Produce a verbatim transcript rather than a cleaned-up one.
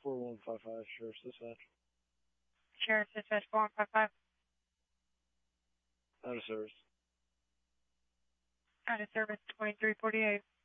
four one five five, Sheriff's Dispatch. Sheriff's Dispatch four one five five. Out of service. Out of service twenty-three forty-eight.